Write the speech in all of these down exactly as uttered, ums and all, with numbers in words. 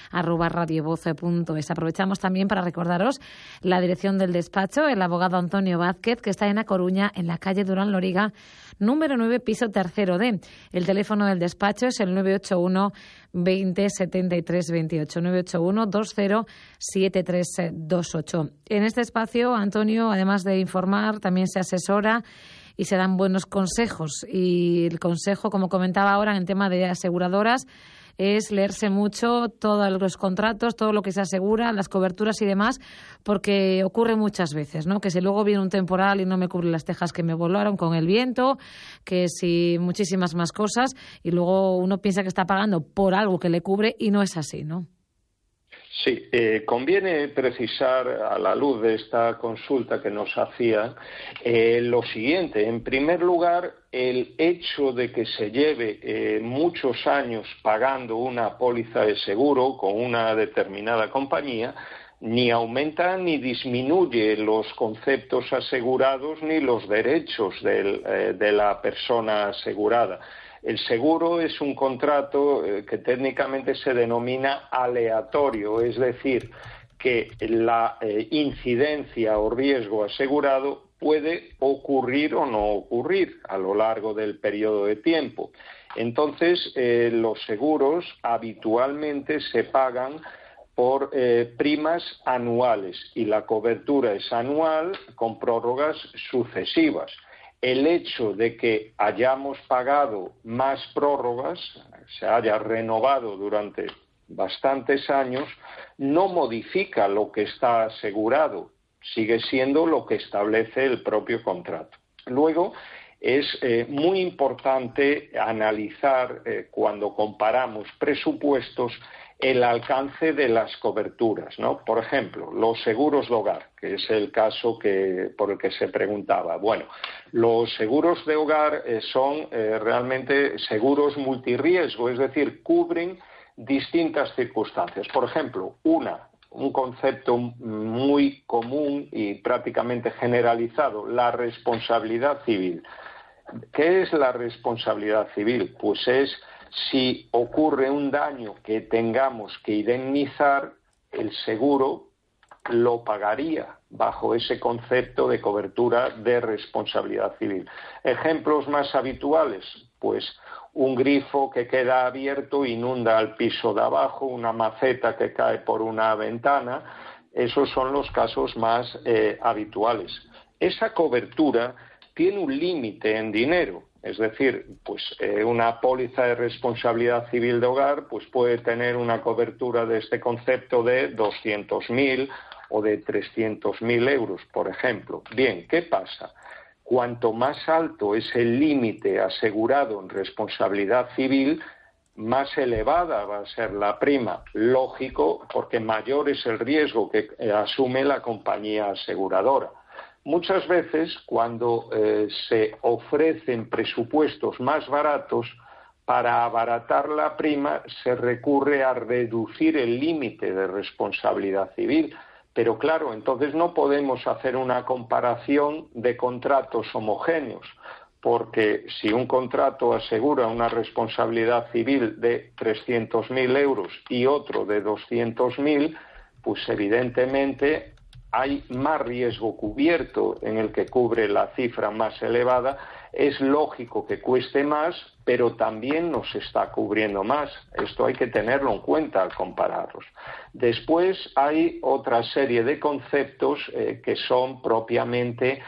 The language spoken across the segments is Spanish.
arroba radiovoz punto es. Aprovechamos también para recordaros la dirección del despacho, el abogado Antonio Vázquez, que está en A Coruña, en la calle Durán Loriga, número nueve, piso tercero D. El teléfono del despacho es el nueve ocho uno veinte setenta y tres veintiocho, nueve ocho uno veinte setenta y tres veintiocho. En este espacio, Antonio, además de informar, también se asesora y se dan buenos consejos. Y el consejo, como comentaba ahora, en el tema de aseguradoras, es leerse mucho todos los contratos, todo lo que se asegura, las coberturas y demás, porque ocurre muchas veces, ¿no? Que si luego viene un temporal y no me cubre las tejas que me volaron con el viento, que si muchísimas más cosas, y luego uno piensa que está pagando por algo que le cubre y no es así, ¿no? Sí, eh, conviene precisar a la luz de esta consulta que nos hacía eh, lo siguiente. En primer lugar, el hecho de que se lleve eh, muchos años pagando una póliza de seguro con una determinada compañía ni aumenta ni disminuye los conceptos asegurados ni los derechos del, eh, de la persona asegurada. El seguro es un contrato eh, que técnicamente se denomina aleatorio, es decir, que la eh, incidencia o riesgo asegurado puede ocurrir o no ocurrir a lo largo del periodo de tiempo. Entonces, eh, los seguros habitualmente se pagan por eh, primas anuales y la cobertura es anual con prórrogas sucesivas. El hecho de que hayamos pagado más prórrogas, se haya renovado durante bastantes años, no modifica lo que está asegurado, sigue siendo lo que establece el propio contrato. Luego, es eh, muy importante analizar eh, cuando comparamos presupuestos el alcance de las coberturas, ¿no? Por ejemplo, los seguros de hogar, que es el caso que, por el que se preguntaba. Bueno, los seguros de hogar eh, son eh, realmente seguros multirriesgo, es decir, cubren distintas circunstancias. Por ejemplo, una, un concepto muy común y prácticamente generalizado, la responsabilidad civil. ¿Qué es la responsabilidad civil? Pues es si ocurre un daño que tengamos que indemnizar, el seguro lo pagaría bajo ese concepto de cobertura de responsabilidad civil. Ejemplos más habituales, pues un grifo que queda abierto inunda al piso de abajo, una maceta que cae por una ventana, esos son los casos más eh, habituales. Esa cobertura tiene un límite en dinero. Es decir, pues eh, una póliza de responsabilidad civil de hogar pues puede tener una cobertura de este concepto de doscientos mil o de trescientos mil euros, por ejemplo. Bien, ¿qué pasa? Cuanto más alto es el límite asegurado en responsabilidad civil, más elevada va a ser la prima. Lógico, porque mayor es el riesgo que eh, asume la compañía aseguradora. Muchas veces, cuando eh, se ofrecen presupuestos más baratos, para abaratar la prima se recurre a reducir el límite de responsabilidad civil. Pero claro, entonces no podemos hacer una comparación de contratos homogéneos, porque si un contrato asegura una responsabilidad civil de trescientos mil euros y otro de doscientos mil, pues evidentemente hay más riesgo cubierto en el que cubre la cifra más elevada. Es lógico que cueste más, pero también nos está cubriendo más. Esto hay que tenerlo en cuenta al compararlos. Después hay otra serie de conceptos eh, que son propiamente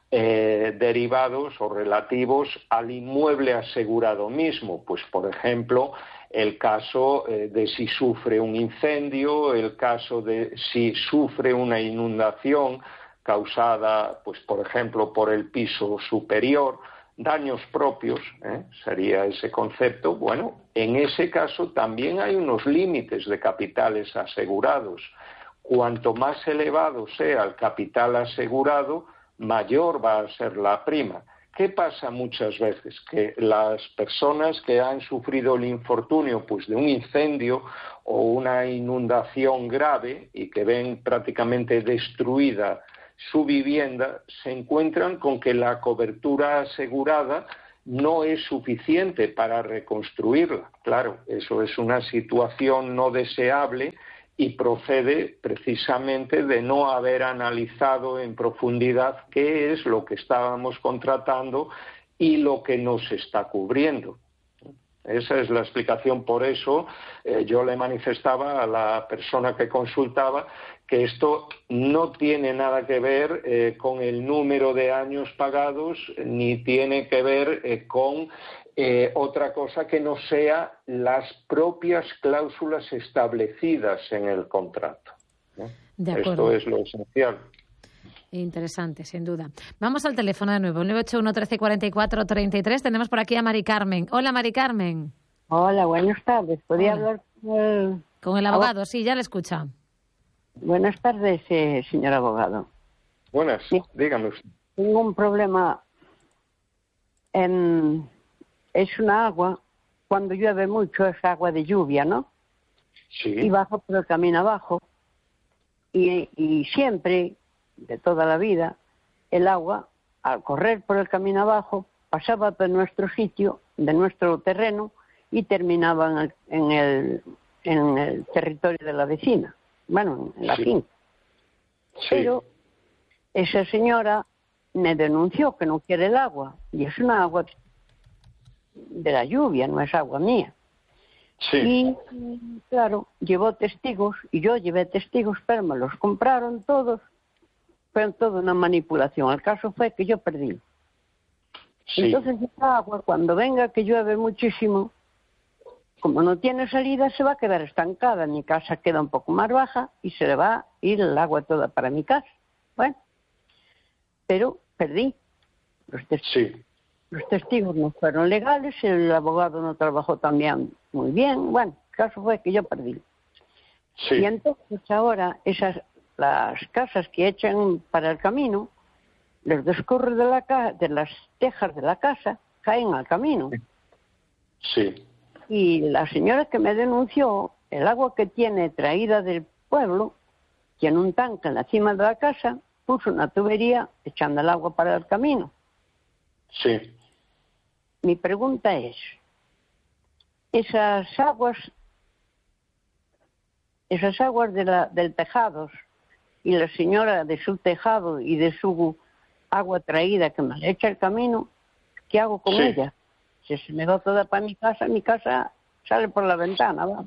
eh, derivados o relativos al inmueble asegurado mismo. Pues, por ejemplo, el caso eh, de si sufre un incendio, el caso de si sufre una inundación causada, pues por ejemplo, por el piso superior, daños propios, ¿eh? sería ese concepto. Bueno, en ese caso también hay unos límites de capitales asegurados. Cuanto más elevado sea el capital asegurado, mayor va a ser la prima. ¿Qué pasa muchas veces? Que las personas que han sufrido el infortunio pues, de un incendio o una inundación grave y que ven prácticamente destruida su vivienda, se encuentran con que la cobertura asegurada no es suficiente para reconstruirla. Claro, eso es una situación no deseable y procede precisamente de no haber analizado en profundidad qué es lo que estábamos contratando y lo que nos está cubriendo. Esa es la explicación. Por eso eh, yo le manifestaba a la persona que consultaba que esto no tiene nada que ver eh, con el número de años pagados, ni tiene que ver eh, con eh, otra cosa que no sea las propias cláusulas establecidas en el contrato, ¿no? De acuerdo. Esto es lo esencial. Interesante, sin duda. Vamos al teléfono de nuevo, nueve ocho uno, trece, cuarenta y cuatro, treinta y tres. Tenemos por aquí a Mari Carmen. Hola, Mari Carmen. Hola, buenas tardes. ¿Podría Hola. hablar con el... Con el abogado? Sí, ya le escucha. Buenas tardes, eh, señor abogado. Buenas, Sí. dígame usted. Tengo un problema. En... Es una agua, cuando llueve mucho es agua de lluvia, ¿no? Sí. Y bajo por el camino abajo. Y, y siempre, de toda la vida, el agua, al correr por el camino abajo, pasaba por nuestro sitio, de nuestro terreno, y terminaba en el, en el, en el territorio de la vecina, bueno, en la Sí. finca. Sí. Pero esa señora me denunció que no quiere el agua, y es una agua de la lluvia, no es agua mía. Sí. Y claro, llevó testigos, y yo llevé testigos, pero me los compraron todos. Fue toda una manipulación. El caso fue que yo perdí. Sí. Entonces esa agua, cuando venga que llueve muchísimo, como no tiene salida, se va a quedar estancada. Mi casa queda un poco más baja y se le va a ir el agua toda para mi casa. Bueno, pero perdí. Los, tes- Sí. los testigos no fueron legales, el abogado no trabajó también muy bien. Bueno, el caso fue que yo perdí. Sí. Y entonces ahora esas las casas que echan para el camino, los descorros de la ca- de las tejas de la casa caen al camino. Sí. Y la señora que me denunció, el agua que tiene traída del pueblo, tiene un tanque en la cima de la casa, puso una tubería echando el agua para el camino. Sí. Mi pregunta es, esas aguas, esas aguas de la, del tejado, y la señora de su tejado y de su agua traída que me la echa el camino, ¿qué hago con Sí. ella? Si se me va toda para mi casa, mi casa sale por la ventana, vamos.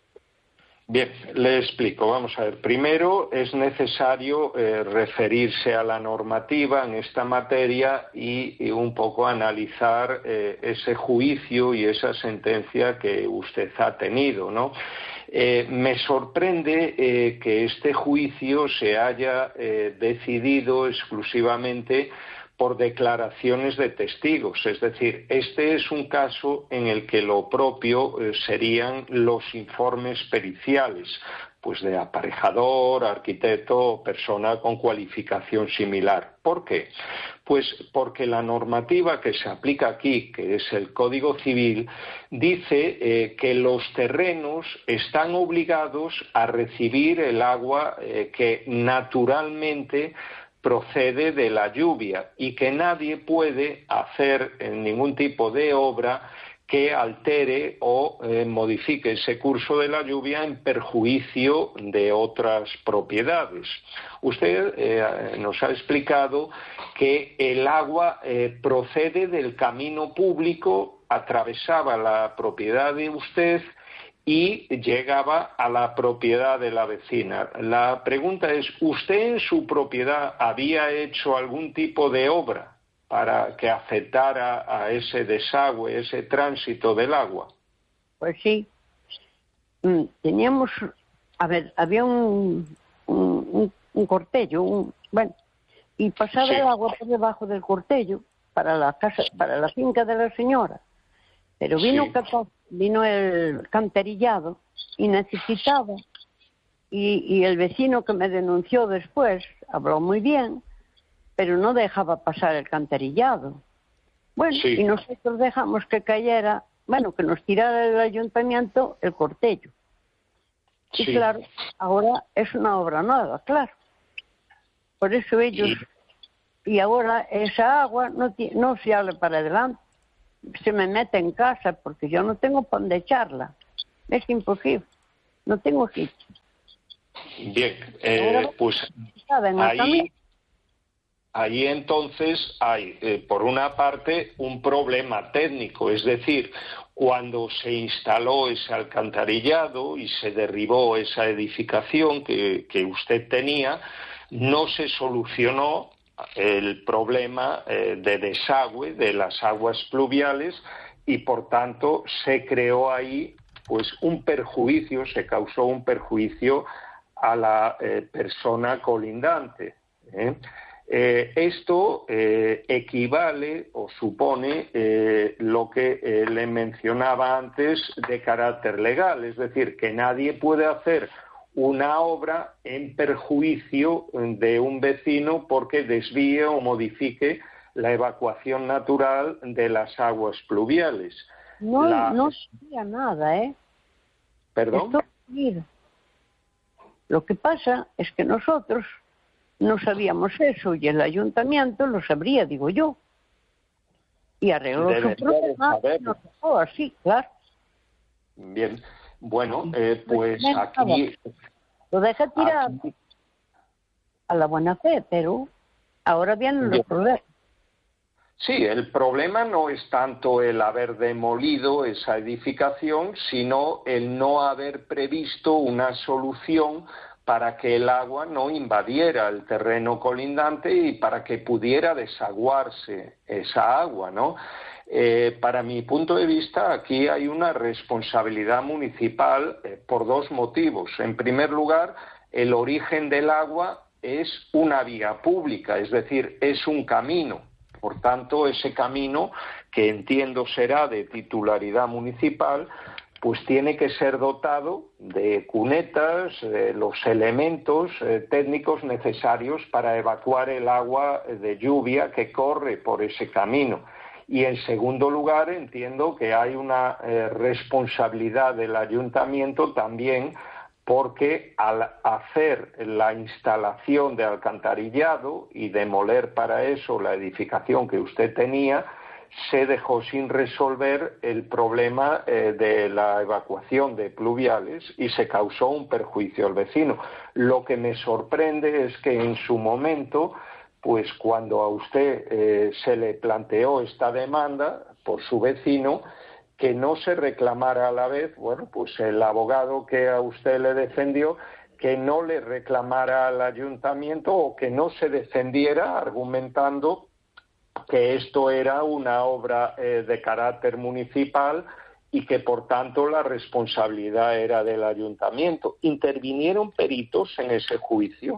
Bien, le explico. Vamos a ver. Primero, es necesario eh, referirse a la normativa en esta materia y, y un poco analizar eh, ese juicio y esa sentencia que usted ha tenido, ¿no? Eh, me sorprende eh, que este juicio se haya eh, decidido exclusivamente por declaraciones de testigos. Es decir, este es un caso en el que lo propio eh, serían los informes periciales, pues de aparejador, arquitecto o persona con cualificación similar. ¿Por qué? Pues porque la normativa que se aplica aquí, que es el Código Civil, dice eh, que los terrenos están obligados a recibir el agua eh, que naturalmente procede de la lluvia y que nadie puede hacer ningún tipo de obra que altere o eh, modifique ese curso de la lluvia en perjuicio de otras propiedades. Usted eh, nos ha explicado que el agua eh, procede del camino público, atravesaba la propiedad de usted y llegaba a la propiedad de la vecina. La pregunta es, ¿usted en su propiedad había hecho algún tipo de obra para que afectara a ese desagüe, ese tránsito del agua? Pues sí. Mm, Teníamos, a ver, había un, un, un, un cortello, un, bueno, y pasaba Sí. el agua por debajo del cortello para la casa, para la finca de la señora. Pero vino, Sí. cata- vino el canterillado y necesitaba, y, y el vecino que me denunció después habló muy bien, pero no dejaba pasar el canterillado. Bueno, Sí. y nosotros dejamos que cayera, bueno, que nos tirara el ayuntamiento el cortello. Y Sí. claro, ahora es una obra nueva, claro. Por eso ellos, y ahora esa agua no, ti- no se habla para adelante. se me mete en casa porque yo no tengo para dónde echarla. Es imposible, no tengo sitio. Bien, eh, pues ahí, ahí entonces hay, eh, por una parte, un problema técnico, es decir, cuando se instaló ese alcantarillado y se derribó esa edificación que, que usted tenía, no se solucionó el problema eh, de desagüe de las aguas pluviales y, por tanto, se creó ahí pues un perjuicio, se causó un perjuicio a la eh, persona colindante. ¿eh? Eh, esto eh, equivale o supone eh, lo que eh, le mencionaba antes de carácter legal, es decir, que nadie puede hacer una obra en perjuicio de un vecino porque desvíe o modifique la evacuación natural de las aguas pluviales. No, la... no sabía nada, ¿eh? ¿Perdón? Esto, mira, lo que pasa es que nosotros no sabíamos eso y el ayuntamiento lo sabría, digo yo. Y arregló su problema y nos dejó así, claro. Bien, bueno, eh, pues aquí... Lo deja tirar aquí a la buena fe, pero ahora vienen los problemas. Sí, el problema no es tanto el haber demolido esa edificación, sino el no haber previsto una solución para que el agua no invadiera el terreno colindante y para que pudiera desaguarse esa agua, ¿no? Eh, para mi punto de vista, aquí hay una responsabilidad municipal eh, por dos motivos. En primer lugar, el origen del agua es una vía pública, es decir, es un camino. Por tanto, ese camino, que entiendo será de titularidad municipal, pues tiene que ser dotado de cunetas, de los elementos eh, técnicos necesarios para evacuar el agua de lluvia que corre por ese camino. Y en segundo lugar, entiendo que hay una eh, responsabilidad del ayuntamiento también, porque al hacer la instalación de alcantarillado y demoler para eso la edificación que usted tenía, se dejó sin resolver el problema eh, de la evacuación de pluviales y se causó un perjuicio al vecino. Lo que me sorprende es que en su momento, pues cuando a usted eh, se le planteó esta demanda por su vecino, que no se reclamara a la vez, bueno, pues el abogado que a usted le defendió, que no le reclamara al ayuntamiento o que no se defendiera argumentando que esto era una obra eh, de carácter municipal y que por tanto la responsabilidad era del ayuntamiento. ¿Intervinieron peritos en ese juicio?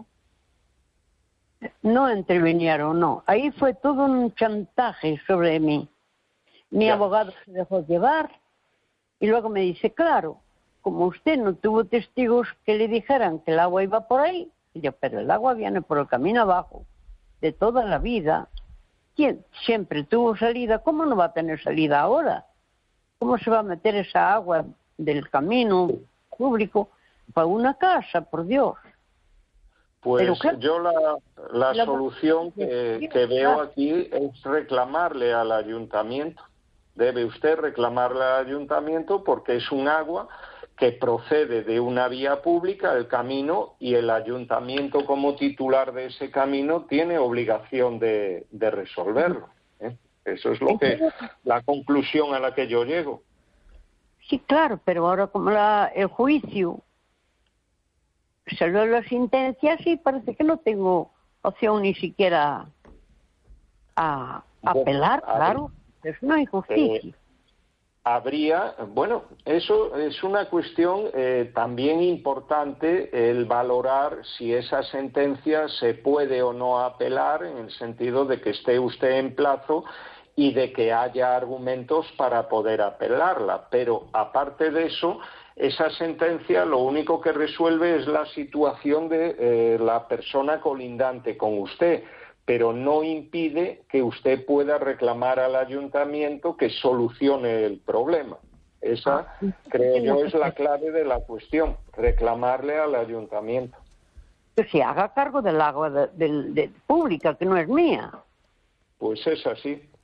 No intervinieron, no. Ahí fue todo un chantaje sobre mí. Mi ya. abogado se dejó llevar y luego me dice, claro, como usted no tuvo testigos que le dijeran que el agua iba por ahí, y yo, pero el agua viene por el camino abajo, de toda la vida. ¿Quién siempre tuvo salida? ¿Cómo no va a tener salida ahora? ¿Cómo se va a meter esa agua del camino público para una casa, por Dios? Pues Pero, claro, yo la, la, la solución que, que veo aquí es reclamarle al ayuntamiento. Debe usted reclamarle al ayuntamiento porque es un agua que procede de una vía pública, el camino, y el ayuntamiento como titular de ese camino tiene obligación de, de resolverlo. ¿eh? Eso es lo que la conclusión a la que yo llego. Sí, claro, pero ahora como la, el juicio salió las sentencias y parece que no tengo opción ni siquiera a, a apelar, claro. Es una injusticia. Eh, habría, bueno, eso es una cuestión eh, también importante, el valorar si esa sentencia se puede o no apelar, en el sentido de que esté usted en plazo y de que haya argumentos para poder apelarla. Pero aparte de eso, esa sentencia lo único que resuelve es la situación de eh, la persona colindante con usted, pero no impide que usted pueda reclamar al ayuntamiento que solucione el problema. Esa, creo yo, es la clave de la cuestión, reclamarle al ayuntamiento. Que se haga cargo del agua de, de, de pública, que no es mía. Pues es así,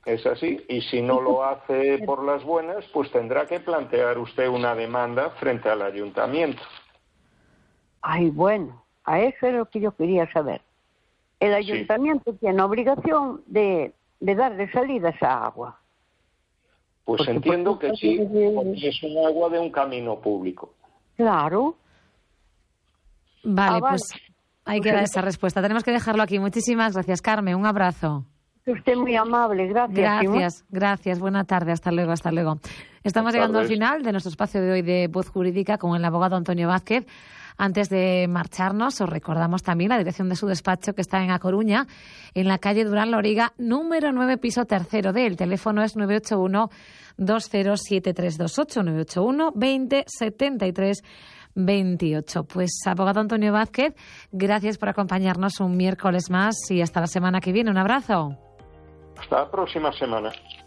es así. Y si no lo hace por las buenas, pues tendrá que plantear usted una demanda frente al ayuntamiento. Ay, bueno, a eso es lo que yo quería saber. El ayuntamiento sí tiene obligación de, de darle salida a esa agua. Pues porque entiendo que sí, porque es un agua de un camino público. Claro. Vale, ah, vale. pues ahí queda esa respuesta. Tenemos que dejarlo aquí. Muchísimas gracias, Carmen. Un abrazo. Usted es muy amable. Gracias. Gracias, gracias. Buena tarde. Hasta luego, hasta luego. Estamos llegando al final de nuestro espacio de hoy de Voz Jurídica con el abogado Antonio Vázquez. Antes de marcharnos, os recordamos también la dirección de su despacho, que está en A Coruña, en la calle Durán Loriga, número nueve, piso tercero D. El teléfono es nueve ocho uno, dos cero siete tres dos ocho, nueve ocho uno, veinte, setenta y tres, veintiocho. Pues, abogado Antonio Vázquez, gracias por acompañarnos un miércoles más y hasta la semana que viene. Un abrazo. Hasta la próxima semana.